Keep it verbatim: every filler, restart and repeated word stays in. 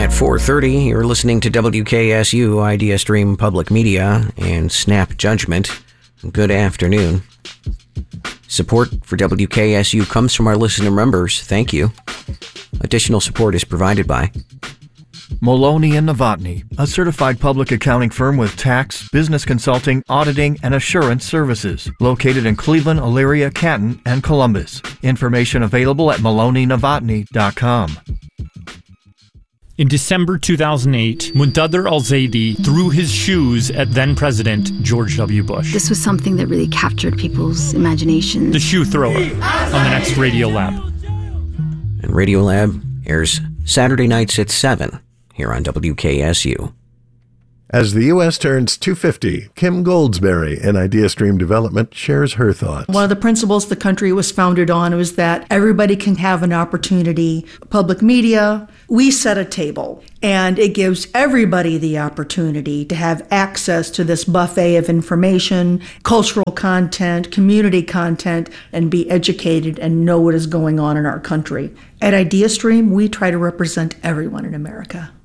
At four thirty, you're listening to W K S U, Idea Stream Public Media, and Snap Judgment. Good afternoon. Support for W K S U comes from our listener members. Thank you. Additional support is provided by Maloney and Novotny, a certified public accounting firm with tax, business consulting, auditing, and assurance services, located in Cleveland, Elyria, Canton, and Columbus. Information available at maloney novotny dot com. In December two thousand eight, Muntadr al-Zaidi threw his shoes at then-President George W. Bush. This was something that really captured people's imagination. The Shoe Thrower on the next Radio Lab. And Radio Lab airs Saturday nights at seven here on W K S U. As the U S turns two fifty, Kim Goldsberry in Idea Stream Development shares her thoughts. One of the principles the country was founded on was that everybody can have an opportunity. Public media, we set a table, and it gives everybody the opportunity to have access to this buffet of information, cultural content, community content, and be educated and know what is going on in our country. At Idea Stream, we try to represent everyone in America.